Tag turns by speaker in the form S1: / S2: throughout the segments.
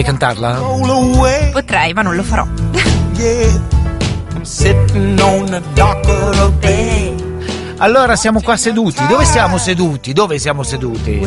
S1: cantarla?
S2: Potrei, ma non lo farò.
S1: Allora siamo qua seduti. Dove siamo seduti? Siamo seduti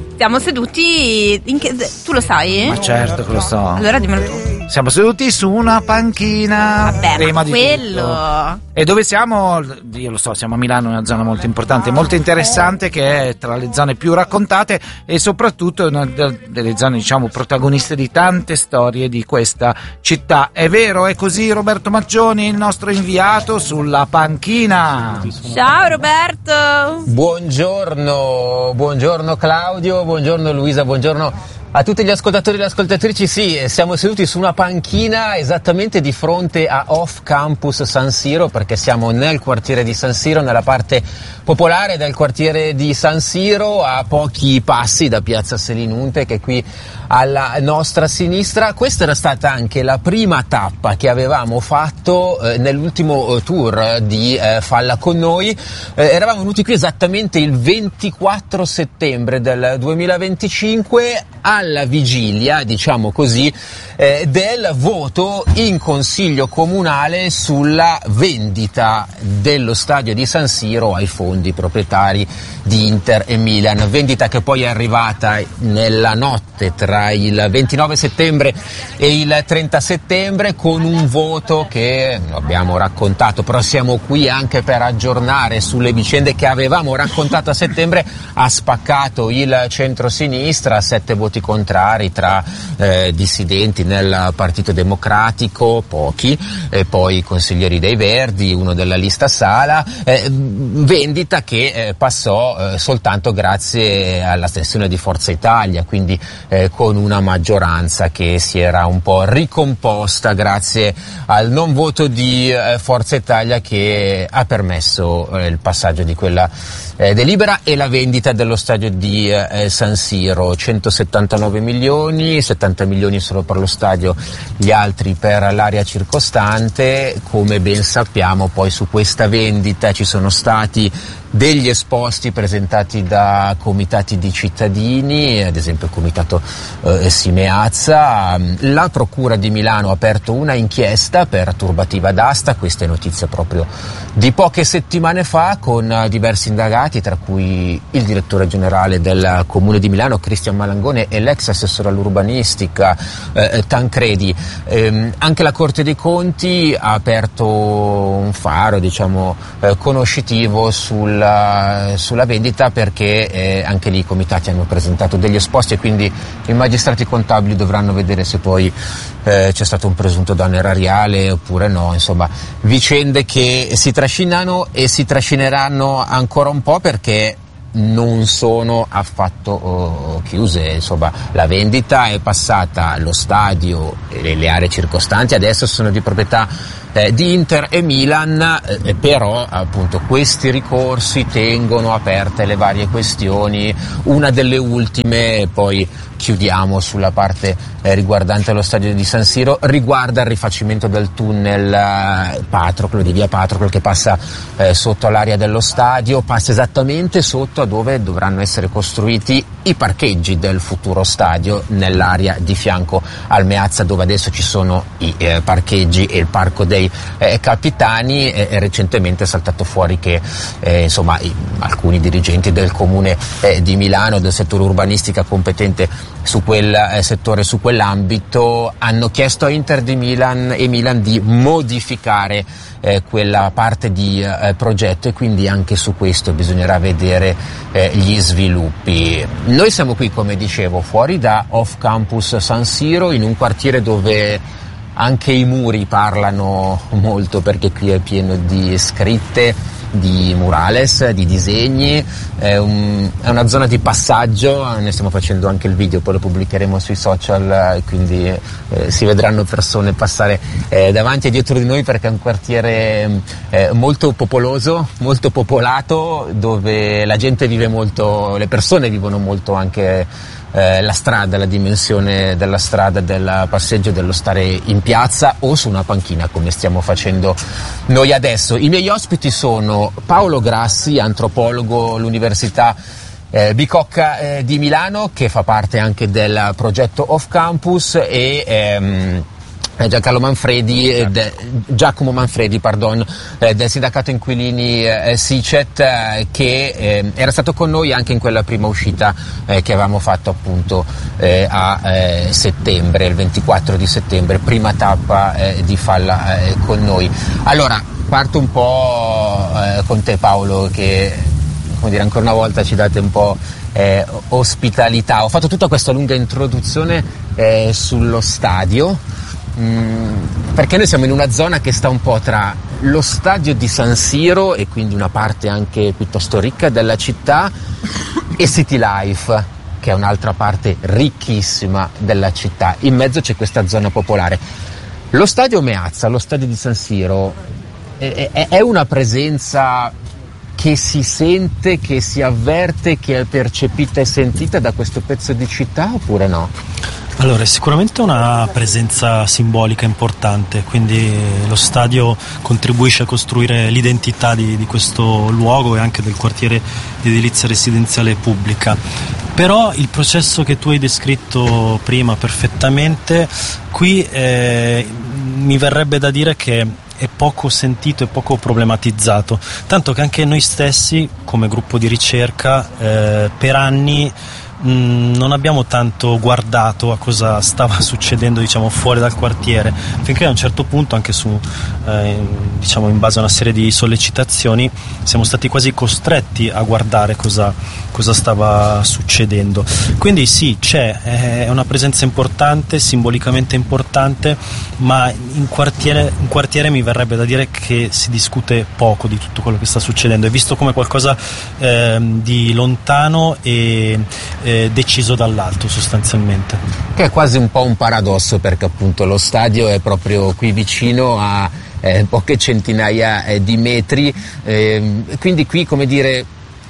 S2: tu lo sai?
S1: Ma certo che lo so.
S2: Allora dimmelo tu.
S1: Siamo seduti su una panchina.
S2: Vabbè,
S1: prima
S2: ma
S1: di
S2: quello
S1: tutto. E dove siamo? Io lo so, siamo a Milano, una zona molto importante, molto interessante, che è tra le zone più raccontate e soprattutto una delle zone, diciamo, protagoniste di tante storie di questa città. È vero, è così, Roberto Maggioni, il nostro inviato sulla panchina.
S2: Ciao Roberto.
S3: Buongiorno Claudio, buongiorno Luisa, buongiorno a tutti gli ascoltatori e le ascoltatrici. Sì, siamo seduti su una panchina esattamente di fronte a Off Campus San Siro, perché siamo nel quartiere di San Siro, nella parte popolare del quartiere di San Siro, a pochi passi da Piazza Selinunte, che è qui alla nostra sinistra. Questa era stata anche la prima tappa che avevamo fatto nell'ultimo tour di Falla con noi. Eravamo venuti qui esattamente il 24 settembre del 2025, alla vigilia, diciamo così, del voto in Consiglio Comunale sulla vendita dello stadio di San Siro ai fondi proprietari di Inter e Milan. Vendita che poi è arrivata nella notte tra il 29 settembre e il 30 settembre con un voto che abbiamo raccontato, però siamo qui anche per aggiornare sulle vicende che avevamo raccontato a settembre. Ha spaccato il centro-sinistra, 7 voti contrari tra dissidenti nel Partito Democratico, pochi, e poi consiglieri dei Verdi, uno della lista Sala, vendita che passò soltanto grazie all'astensione di Forza Italia, quindi con una maggioranza che si era un po' ricomposta grazie al non voto di Forza Italia, che ha permesso il passaggio di quella delibera e la vendita dello stadio di San Siro. 179 milioni, 70 milioni solo per lo stadio, gli altri per l'area circostante. Come ben sappiamo, poi su questa vendita ci sono stati degli esposti presentati da comitati di cittadini, ad esempio il comitato Simeazza. La Procura di Milano ha aperto una inchiesta per turbativa d'asta, questa è notizia proprio di poche settimane fa, con diversi indagati, tra cui il direttore generale del Comune di Milano Cristian Malangone e l'ex assessore all'urbanistica Tancredi. Anche la Corte dei Conti ha aperto un faro, diciamo, conoscitivo sulla vendita, perché anche lì i comitati hanno presentato degli esposti e quindi i magistrati contabili dovranno vedere se poi c'è stato un presunto danno erariale oppure no. Insomma, vicende che si trascinano e si trascineranno ancora un po', perché non sono affatto chiuse. Insomma, la vendita è passata, lo stadio e le aree circostanti adesso sono di proprietà di Inter e Milan, però appunto questi ricorsi tengono aperte le varie questioni. Una delle ultime, poi chiudiamo sulla parte riguardante lo stadio di San Siro, riguarda il rifacimento del tunnel Patroclo, di via Patroclo, che passa sotto all'area dello stadio, passa esattamente sotto a dove dovranno essere costruiti i parcheggi del futuro stadio, nell'area di fianco al Meazza, dove adesso ci sono i parcheggi e il parco dei capitani. Recentemente è saltato fuori che insomma alcuni dirigenti del comune di Milano, del settore urbanistica competente su quel settore, su quell'ambito, hanno chiesto a Inter di Milan e Milan di modificare quella parte di progetto, e quindi anche su questo bisognerà vedere gli sviluppi. Noi siamo qui, come dicevo, fuori da Off Campus San Siro, in un quartiere dove anche i muri parlano molto, perché qui è pieno di scritte, di murales, di disegni. È una zona di passaggio, ne stiamo facendo anche il video, poi lo pubblicheremo sui social, quindi si vedranno persone passare davanti e dietro di noi, perché è un quartiere molto popoloso, molto popolato, dove la gente vive molto, le persone vivono molto anche la strada, la dimensione della strada, del passeggio, dello stare in piazza o su una panchina, come stiamo facendo noi adesso. I miei ospiti sono Paolo Grassi, antropologo all'Università Bicocca di Milano, che fa parte anche del progetto Off Campus, e Giacomo Manfredi, del sindacato inquilini SICET, che era stato con noi anche in quella prima uscita che avevamo fatto appunto a settembre, il 24 di settembre, prima tappa di Falla con noi. Allora, parto un po' con te, Paolo, che, come dire, ancora una volta ci date un po' ospitalità. Ho fatto tutta questa lunga introduzione sullo stadio, perché noi siamo in una zona che sta un po' tra lo stadio di San Siro, e quindi una parte anche piuttosto ricca della città, e City Life, che è un'altra parte ricchissima della città. In mezzo c'è questa zona popolare. Lo stadio Meazza, lo stadio di San Siro, è una presenza che si sente, che si avverte, che è percepita e sentita da questo pezzo di città, oppure no?
S4: Allora, è sicuramente una presenza simbolica importante, quindi lo stadio contribuisce a costruire l'identità di questo luogo e anche del quartiere di edilizia residenziale pubblica. Però il processo che tu hai descritto prima perfettamente, qui mi verrebbe da dire che è poco sentito e poco problematizzato, tanto che anche noi stessi come gruppo di ricerca per anni non abbiamo tanto guardato a cosa stava succedendo, diciamo, fuori dal quartiere, finché a un certo punto, anche su diciamo in base a una serie di sollecitazioni, siamo stati quasi costretti a guardare cosa stava succedendo. Quindi sì, è una presenza importante, simbolicamente importante, ma in quartiere mi verrebbe da dire che si discute poco di tutto quello che sta succedendo, è visto come qualcosa di lontano e deciso dall'alto, sostanzialmente.
S3: Che è quasi un po' un paradosso, perché appunto lo stadio è proprio qui vicino, a poche centinaia di metri, quindi qui, come dire,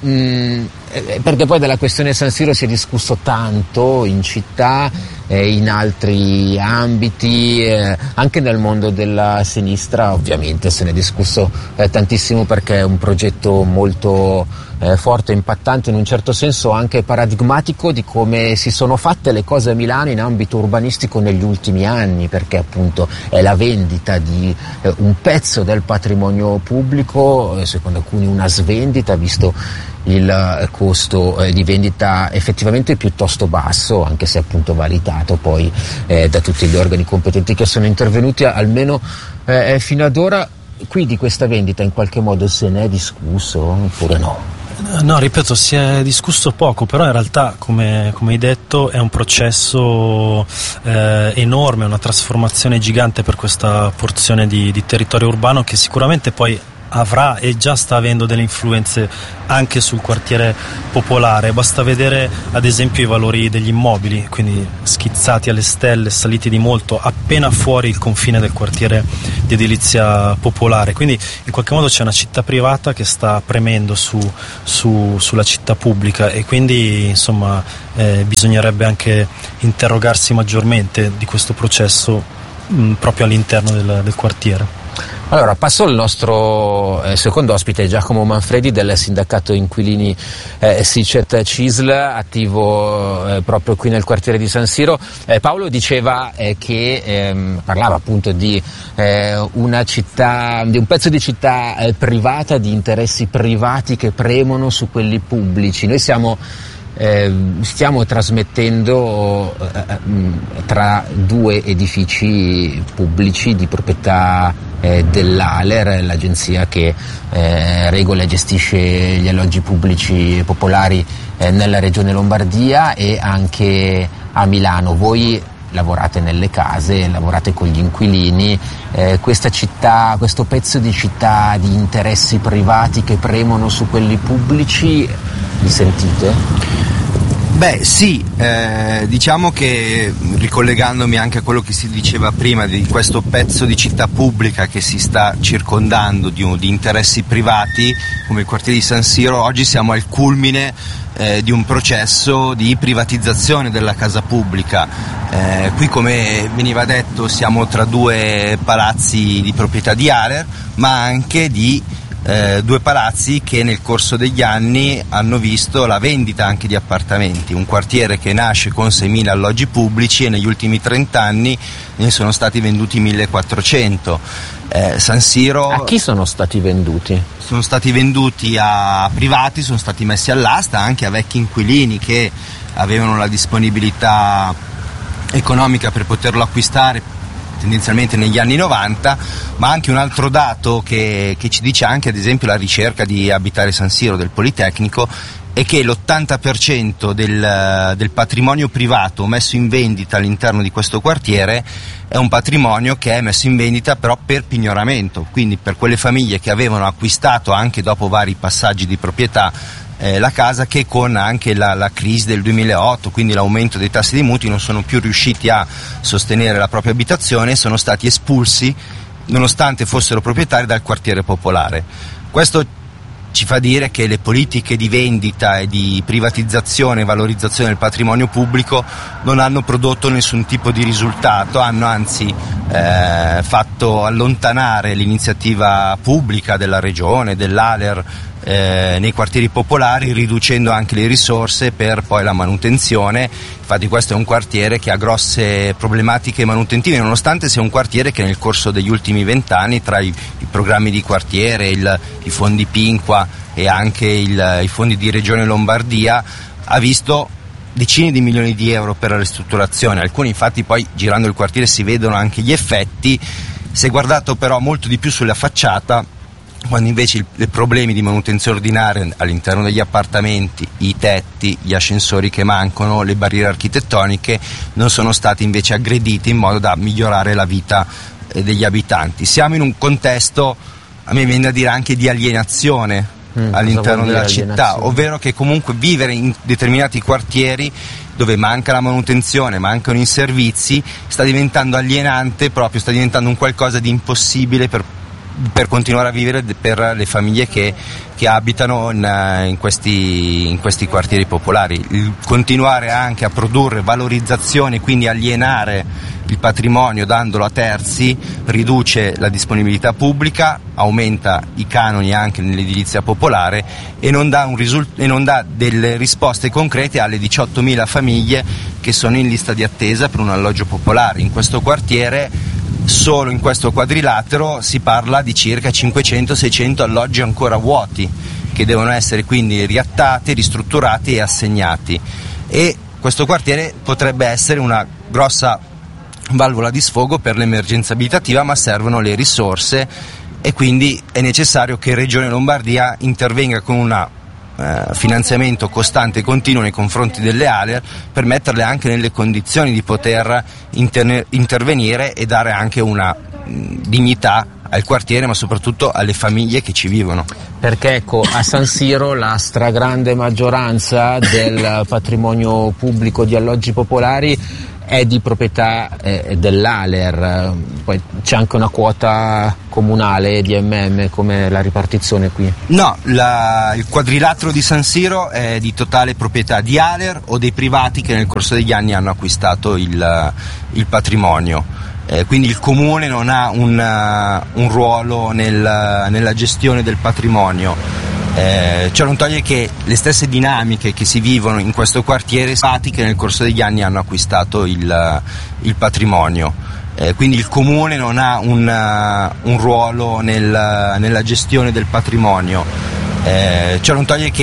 S3: perché poi della questione San Siro si è discusso tanto in città, in altri ambiti, anche nel mondo della sinistra ovviamente se ne è discusso tantissimo, perché è un progetto molto forte, impattante, in un certo senso anche paradigmatico di come si sono fatte le cose a Milano in ambito urbanistico negli ultimi anni, perché appunto è la vendita di un pezzo del patrimonio pubblico, secondo alcuni una svendita, visto il costo di vendita effettivamente piuttosto basso, anche se appunto validato poi da tutti gli organi competenti che sono intervenuti, almeno fino ad ora. Qui di questa vendita in qualche modo se ne è discusso oppure no?
S4: No, ripeto, si è discusso poco, però in realtà, come hai detto, è un processo enorme, una trasformazione gigante per questa porzione di territorio urbano, che sicuramente poi avrà e già sta avendo delle influenze anche sul quartiere popolare. Basta vedere ad esempio i valori degli immobili, quindi schizzati alle stelle, saliti di molto appena fuori il confine del quartiere di edilizia popolare. Quindi in qualche modo c'è una città privata che sta premendo sulla città pubblica, e quindi insomma bisognerebbe anche interrogarsi maggiormente di questo processo proprio all'interno del quartiere.
S3: Allora, passo al nostro secondo ospite, Giacomo Manfredi del sindacato inquilini SICET CISL, attivo proprio qui nel quartiere di San Siro. Paolo diceva che parlava appunto di una città, di un pezzo di città privata, di interessi privati che premono su quelli pubblici. Noi stiamo trasmettendo tra due edifici pubblici di proprietà dell'ALER, l'agenzia che regola e gestisce gli alloggi pubblici popolari nella regione Lombardia e anche a Milano. Voi lavorate nelle case, lavorate con gli inquilini, questa città, questo pezzo di città di interessi privati che premono su quelli pubblici, li sentite?
S5: Beh sì, diciamo che, ricollegandomi anche a quello che si diceva prima di questo pezzo di città pubblica che si sta circondando di interessi privati come il quartiere di San Siro, oggi siamo al culmine di un processo di privatizzazione della casa pubblica. Qui, come veniva detto, siamo tra due palazzi di proprietà di ALER, ma anche di due palazzi che nel corso degli anni hanno visto la vendita anche di appartamenti, un quartiere che nasce con 6.000 alloggi pubblici e negli ultimi 30 anni ne sono stati venduti 1.400. San Siro...
S3: A chi sono stati venduti?
S5: Sono stati venduti a privati, sono stati messi all'asta anche a vecchi inquilini che avevano la disponibilità economica per poterlo acquistare tendenzialmente negli anni 90, ma anche un altro dato che ci dice anche ad esempio la ricerca di Abitare San Siro del Politecnico è che l'80% del patrimonio privato messo in vendita all'interno di questo quartiere è un patrimonio che è messo in vendita però per pignoramento, quindi per quelle famiglie che avevano acquistato anche dopo vari passaggi di proprietà la casa, che con anche la crisi del 2008, quindi l'aumento dei tassi dei mutui, non sono più riusciti a sostenere la propria abitazione e sono stati espulsi nonostante fossero proprietari dal quartiere popolare. Questo ci fa dire che le politiche di vendita e di privatizzazione e valorizzazione del patrimonio pubblico non hanno prodotto nessun tipo di risultato, hanno anzi fatto allontanare l'iniziativa pubblica della regione, dell'ALER nei quartieri popolari, riducendo anche le risorse per poi la manutenzione. Infatti questo è un quartiere che ha grosse problematiche manutentive, nonostante sia un quartiere che nel corso degli ultimi 20 anni, tra i programmi di quartiere, i fondi Pinqua e anche i fondi di Regione Lombardia, ha visto decine di milioni di euro per la ristrutturazione. Alcuni infatti poi girando il quartiere si vedono anche gli effetti. Si è guardato però molto di più sulla facciata, quando invece i problemi di manutenzione ordinaria all'interno degli appartamenti, i tetti, gli ascensori che mancano, le barriere architettoniche non sono stati invece aggrediti in modo da migliorare la vita degli abitanti. Siamo in un contesto, a me viene da dire, anche di alienazione all'interno della città, ovvero che comunque vivere in determinati quartieri dove manca la manutenzione, mancano i servizi, sta diventando alienante, proprio sta diventando un qualcosa di impossibile per continuare a vivere per le famiglie che abitano in questi quartieri popolari. Il continuare anche a produrre valorizzazione, quindi alienare il patrimonio dandolo a terzi, riduce la disponibilità pubblica, aumenta i canoni anche nell'edilizia popolare e non dà delle risposte concrete alle 18.000 famiglie che sono in lista di attesa per un alloggio popolare. In questo quartiere, solo in questo quadrilatero, si parla di circa 500-600 alloggi ancora vuoti, che devono essere quindi riattati, ristrutturati e assegnati. E questo quartiere potrebbe essere una grossa valvola di sfogo per l'emergenza abitativa, ma servono le risorse e quindi è necessario che Regione Lombardia intervenga con un finanziamento costante e continuo nei confronti delle ALER per metterle anche nelle condizioni di poter intervenire e dare anche una dignità al quartiere, ma soprattutto alle famiglie che ci vivono.
S3: Perché ecco, a San Siro la stragrande maggioranza del patrimonio pubblico di alloggi popolari è di proprietà dell'ALER, poi c'è anche una quota comunale di come la ripartizione qui? No,
S5: il quadrilatero di San Siro è di totale proprietà di ALER o dei privati che nel corso degli anni hanno acquistato il patrimonio. Quindi il comune non ha un ruolo nella gestione del patrimonio. Ciò non toglie che le stesse dinamiche che si vivono in questo quartiere che nel corso degli anni hanno acquistato il patrimonio. Quindi il comune non ha un ruolo nella gestione del patrimonio. Ciò non toglie che